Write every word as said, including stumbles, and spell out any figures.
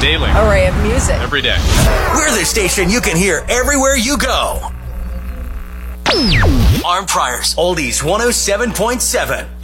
Daily. Array of music. Every day. We're the station you can hear everywhere you go. Armed Priors, Oldies one oh seven point seven.